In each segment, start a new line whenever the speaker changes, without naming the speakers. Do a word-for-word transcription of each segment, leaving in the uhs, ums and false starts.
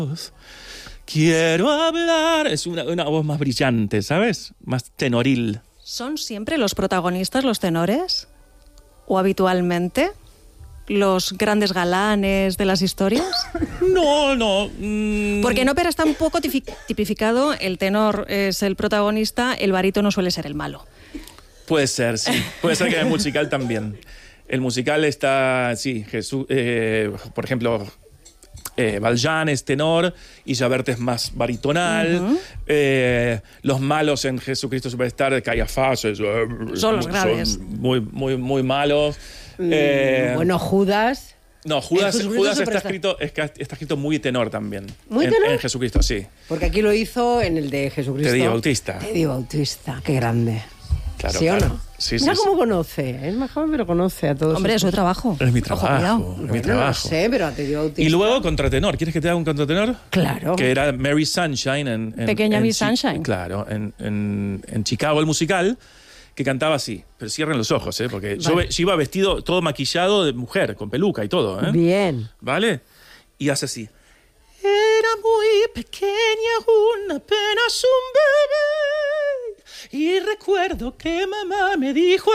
Quiero hablar. Es una, una voz más brillante, ¿sabes? Más tenoril.
¿Son siempre los protagonistas los tenores? ¿O habitualmente los grandes galanes de las historias?
No, no. Mm.
Porque en ópera está un poco tipificado, el tenor es el protagonista, el barítono suele ser el malo.
Puede ser, sí. Puede ser que en el musical también. El musical está, sí, Jesús, eh, por ejemplo... Eh, Valjean es tenor y Javert es más baritonal. Uh-huh. eh, los malos en Jesucristo Superstar, Caiafás, eh,
son los graves.
Son muy, muy, muy malos.
Mm, eh, bueno, Judas.
No, Judas, Judas está, escrito, está escrito muy tenor también.
¿Muy
en,
tenor?
En Jesucristo, sí.
Porque aquí lo hizo en el de Jesucristo.
Teddy Bautista.
Teddy Bautista, qué grande.
Claro,
¿Sí
claro.
o no?
Sí,
Mira
sí,
cómo
sí.
conoce, es más joven pero conoce a todos.
Hombre, es su trabajo.
Es mi trabajo,
Ojo,
es mi
bueno,
trabajo.
No sé, pero a Teddy Bautista.
Y luego contratenor. ¿Quieres que te haga un contratenor?
Claro.
Que era Mary Sunshine en... en
Pequeña
en
Miss
Chi-
Sunshine.
Claro, en, en, en Chicago, el musical, que cantaba así. Pero cierren los ojos, ¿eh? Porque yo,
Vale.
yo iba vestido todo maquillado de mujer, con peluca y todo, ¿eh?
Bien.
¿Vale? Y hace así. Era muy pequeña, una apenas un bebé. Y recuerdo que mamá me dijo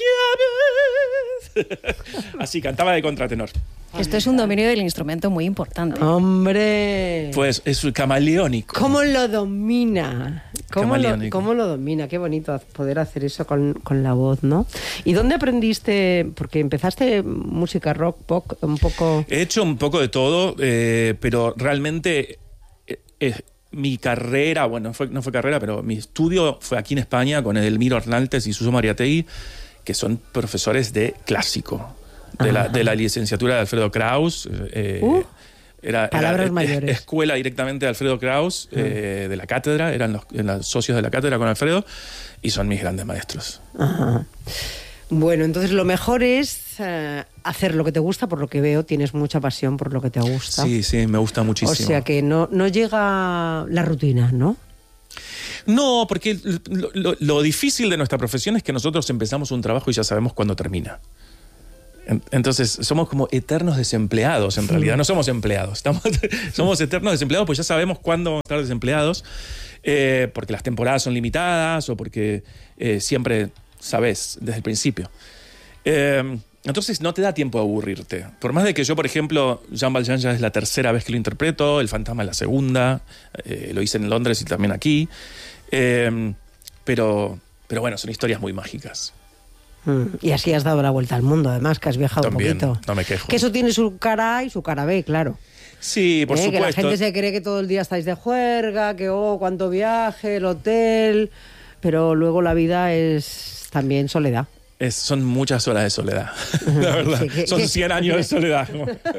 aquella vez. Así, cantaba de contratenor.
Esto es un dominio del instrumento muy importante.
Hombre.
Pues es camaleónico.
¿Cómo lo domina? ¿Cómo lo,
Camaleónico.
¿Cómo lo domina? Qué bonito poder hacer eso con, con la voz, ¿no? ¿Y dónde aprendiste? Porque empezaste música rock, pop, un poco...
He hecho un poco de todo, eh, pero realmente eh, eh, mi carrera, bueno, fue, no fue carrera, pero mi estudio fue aquí en España con Edelmiro Hernández y Suso Mariategui, que son profesores de clásico, de, la, de la licenciatura de Alfredo Kraus. Eh,
Uh,
era,
palabras
era,
mayores.
es- escuela directamente de Alfredo Kraus, eh, de la cátedra, eran los, eran los socios de la cátedra con Alfredo, y son mis grandes maestros.
Ajá. Bueno, entonces lo mejor es eh, hacer lo que te gusta, por lo que veo, tienes mucha pasión por lo que te gusta.
Sí, sí, me gusta muchísimo.
O sea que no, no llega la rutina, ¿no?
No, porque lo, lo- lo difícil de nuestra profesión es que nosotros empezamos un trabajo y ya sabemos cuándo termina. En- Entonces, somos como eternos desempleados, en realidad. No somos empleados, estamos, somos eternos desempleados, pues ya sabemos cuándo vamos a estar desempleados, eh, porque las temporadas son limitadas o porque eh, siempre sabes desde el principio. Eh, entonces, no te da tiempo a aburrirte. Por más de que yo, por ejemplo, Jean Valjean ya es la tercera vez que lo interpreto, El Fantasma es la segunda, eh, lo hice en Londres y también aquí. Eh, pero, pero bueno, son historias muy mágicas.
Mm, Y así has dado la vuelta al mundo, además, que has viajado
También,
un poquito.
no me quejo.
Que eso tiene su cara A y su cara B, claro.
Sí, por
Eh,
supuesto.
Que la gente se cree que todo el día estáis de juerga, que oh, cuánto viaje, el hotel... Pero luego la vida es también soledad.
Es- son muchas horas de soledad, la verdad.
Sí, que-
son
que-
cien años de soledad.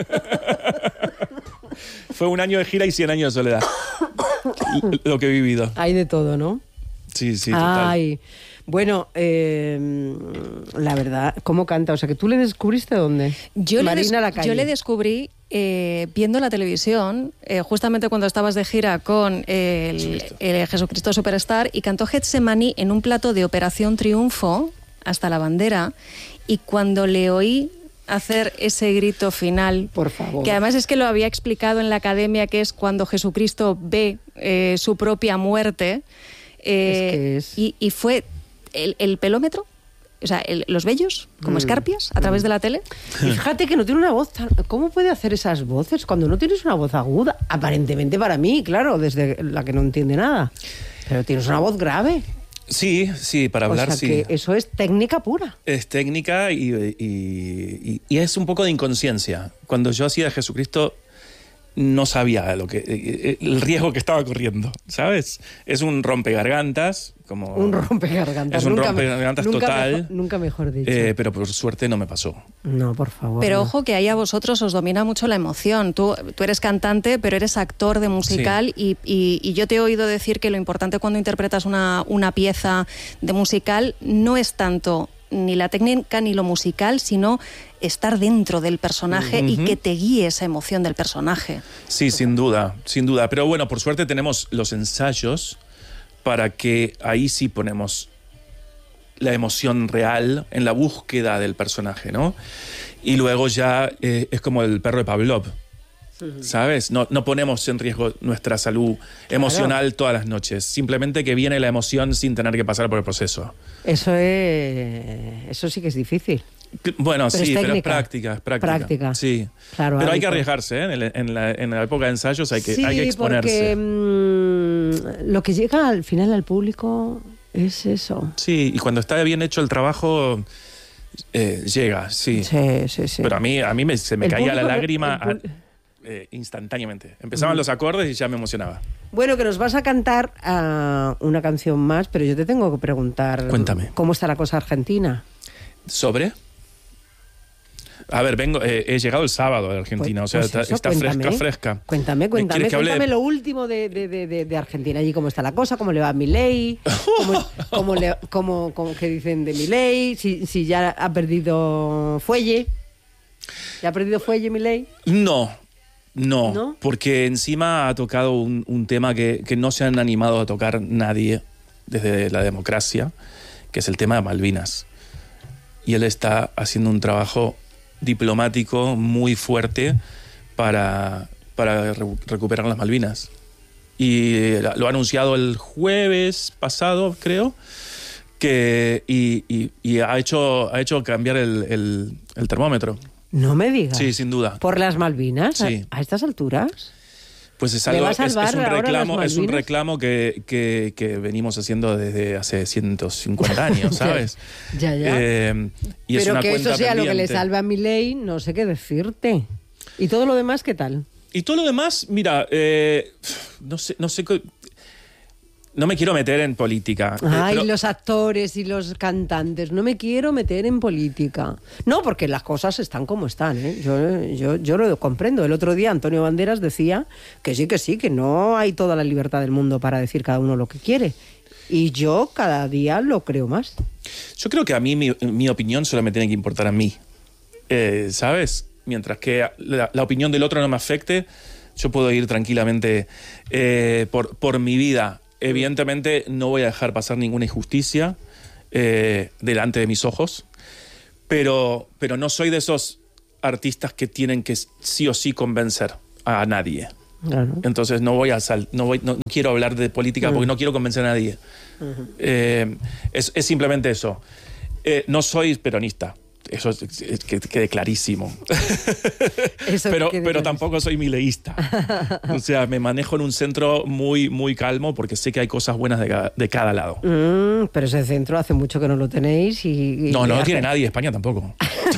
Fue un año de gira y cien años de soledad. Lo que he vivido.
Hay de todo, ¿no?
Sí, sí, total.
Ay, bueno, eh, la verdad, ¿cómo canta? O sea, que tú le descubriste dónde.
Yo le,
Marina
des-
Lacalle.
yo le descubrí eh, viendo la televisión, eh, justamente cuando estabas de gira con el,
Jesucristo.
el Jesucristo Superstar, y cantó Getsemaní en un plato de Operación Triunfo, hasta la bandera, y cuando le oí hacer ese grito final,
Por favor.
que además es que lo había explicado en la academia, que es cuando Jesucristo ve eh, su propia muerte, eh,
Es que es-
Y, y fue el, el pelómetro, o sea, el- los vellos, como
Mm.
escarpias, a través de la tele.
Y fíjate que no tiene una voz tan... ¿Cómo puede hacer esas voces cuando no tienes una voz aguda? Aparentemente para mí, claro, desde la que no entiende nada. Pero tienes una voz grave.
Sí, sí, para
O
hablar
sea
sí.
que eso es técnica pura.
Es técnica y, y- y- y es un poco de inconsciencia. Cuando yo hacía de Jesucristo, no sabía lo que, eh, el riesgo que estaba corriendo, ¿sabes? Es un rompegargantas, como...
Un rompegargantas.
Es un
Nunca me-
rompegargantas
nunca
total.
Mejor, nunca mejor dicho.
eh, pero por suerte no me pasó.
No, por favor.
Pero
no.
ojo que ahí a vosotros os domina mucho la emoción. Tú, tú eres cantante, pero eres actor de musical, y, y- y yo te he oído decir que lo importante cuando interpretas una, una pieza de musical no es tanto ni la técnica ni lo musical, sino estar dentro del personaje y
Ujú.
que te guíe esa emoción del personaje.
Sí, sin duda, sin duda. Pero bueno, por suerte tenemos los ensayos para que ahí sí ponemos la emoción real en la búsqueda del personaje, ¿no? Y luego ya eh, es como el perro de Pavlov. ¿sabes? No, no ponemos en riesgo nuestra salud emocional claro. todas las noches. Simplemente que viene la emoción sin tener que pasar por el proceso.
Eso es, eso sí que es difícil.
Bueno,
pero
sí,
es
pero es práctica, es práctica.
Práctica.
Sí.
Claro,
pero
hábito.
hay que arriesgarse, ¿eh? En, en, la, en la época de ensayos hay que,
sí,
hay que exponerse.
Porque, mmm, lo que llega al final al público es eso.
Sí, y cuando está bien hecho el trabajo, eh, llega, sí.
Sí, sí, sí.
Pero a mí, a mí me, se me
el
caía la
público,
lágrima
el, el,
eh, instantáneamente. Empezaban mm. los acordes y ya me emocionaba.
Bueno, que nos vas a cantar uh, una canción más, pero yo te tengo que preguntar...
Cuéntame.
¿Cómo está la cosa argentina?
¿Sobre? A ver, vengo, eh, he llegado el sábado de Argentina, pues, o sea,
pues eso,
está
cuéntame,
fresca, fresca.
Cuéntame, cuéntame,
que
cuéntame
hable?
lo último de, de, de, de Argentina. Allí cómo está la cosa, cómo le va a Milei, cómo, cómo, le, cómo, cómo qué dicen de Milei, si, si ya ha perdido fuelle. ¿Ya ha perdido fuelle Milei?
No, no,
¿No?
porque encima ha tocado un, un tema que, que no se han animado a tocar nadie desde la democracia, que es el tema de Malvinas. Y él está haciendo un trabajo diplomático muy fuerte para, para re- recuperar las Malvinas. Y lo ha anunciado el jueves pasado, creo, que, y, y, y ha, hecho, ha hecho cambiar el, el, el termómetro.
No me digas.
Sí, sin duda.
¿Por las Malvinas?
Sí.
¿A, a estas alturas?
Pues es algo,
va a
es, es
salvar
un
ahora
reclamo,
las
es un
Malvinas?
reclamo que, que, que venimos haciendo desde hace ciento cincuenta años, ¿sabes?
Ya, ya.
Eh, y es
Pero
una
que
cuenta
eso sea lo que le
pendiente.
salva a Milei, no sé qué decirte. ¿Y todo lo demás qué tal?
Y todo lo demás, mira, eh, no sé, no sé, co- no me quiero meter en política. eh,
Ay,
pero-
los actores y los cantantes, no me quiero meter en política. No, porque las cosas están como están, ¿eh? Yo, yo, yo lo comprendo. El otro día Antonio Banderas decía que sí, que sí, que no hay toda la libertad del mundo para decir cada uno lo que quiere. Y yo cada día lo creo más.
Yo creo que a mí mi, mi opinión solo me tiene que importar a mí, eh, ¿sabes? Mientras que la, la opinión del otro no me afecte, yo puedo ir tranquilamente eh, por, por mi vida. Evidentemente no voy a dejar pasar ninguna injusticia eh, delante de mis ojos, pero, pero no soy de esos artistas que tienen que sí o sí convencer a nadie.
Claro.
Entonces no voy a sal, no, voy, no, no quiero hablar de política porque no quiero convencer a nadie. Uh-huh. Eh, es, es simplemente eso. Eh, no soy peronista. Eso es, es, que quede clarísimo.
Eso
pero
quede
pero
clarísimo.
tampoco soy mileísta. O sea, me manejo en un centro muy, muy calmo porque sé que hay cosas buenas de cada, de cada lado.
Mm, pero ese centro hace mucho que no lo tenéis y... y
No, no lo
hace...
tiene nadie, España tampoco.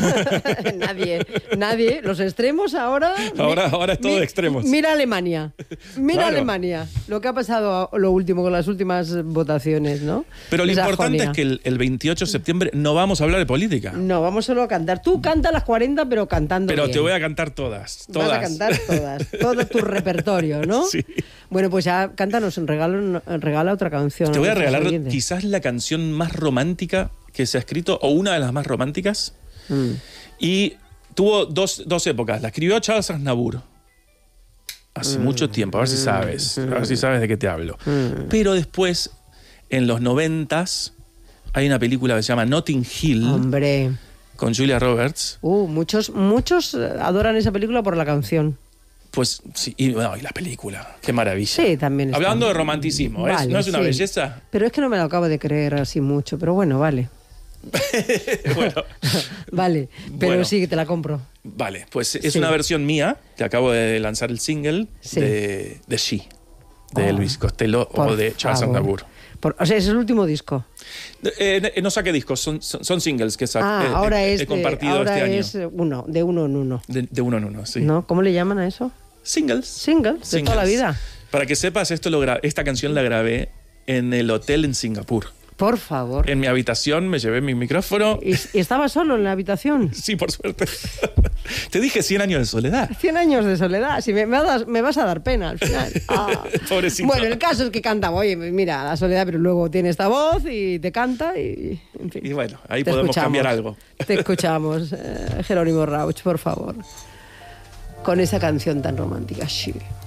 nadie, nadie. Los extremos ahora...
Ahora, ahora es todo de extremos.
Mira Alemania. Mira
Claro.
Alemania. Lo que ha pasado lo último con las últimas votaciones, ¿no?
Pero lo
Esa
importante
agonía.
es que el, el veintiocho de septiembre no vamos a hablar de política.
No, vamos solo a cantar. Tú canta las cuarenta, pero cantando
Pero
bien.
te voy a cantar todas. todas.
Vas a cantar todas. Todo tu repertorio, ¿no?
Sí.
Bueno, pues ya cántanos, regala, regala otra canción.
Te voy a
nuestros
regalar
oyentes.
quizás la canción más romántica que se ha escrito, o una de las más románticas.
Mm.
Y tuvo dos, dos épocas. La escribió Charles Aznavour hace
Mm.
mucho tiempo, a ver si sabes.
Mm.
A ver si sabes de qué te hablo.
Mm.
Pero después, en los noventas, hay una película que se llama Notting Hill
Hombre.
con Julia Roberts.
Uh, muchos, muchos adoran esa película por la canción.
Pues sí, y, bueno, y la película, qué maravilla.
Sí, también está.
Hablando de romanticismo, ¿es?
Vale,
¿no es una
sí.
belleza?
Pero es que no me lo acabo de creer así mucho, pero bueno, vale.
Bueno,
Vale, pero
Bueno.
sí, que te la compro.
vale, pues es
Sí.
una versión mía, que acabo de lanzar el single
Sí.
de, de She, de
Oh,
Elvis Costello
por
o de Charles
favor.
Aznavour.
Por- o sea, ese es el último disco.
Eh, eh, no saqué discos, son, son, son singles que sac-
Ah,
eh,
ahora
he,
es,
he
de,
compartido
ahora
este año.
es uno, de uno en uno.
De, de uno en uno, sí.
¿No? ¿Cómo le llaman a eso?
Singles.
Singles, de toda la
Singles.
vida.
Para que sepas, esto lo gra- esta canción la grabé en el hotel en Singapur.
Por favor.
En mi habitación me llevé mi micrófono.
¿Y, y estaba solo en la habitación?
Sí, por suerte. Te dije cien años de soledad.
Cien años de soledad. Si me, me, das- me vas a dar pena al final. Ah.
Pobrecito.
Bueno, el caso es que canta, oye, mira, la soledad, pero luego tiene esta voz y te canta y, en fin.
Y bueno, ahí
Te
podemos
escuchamos.
cambiar algo.
Te escuchamos, eh, Jerónimo Rauch, por favor. Con esa canción tan romántica, sí.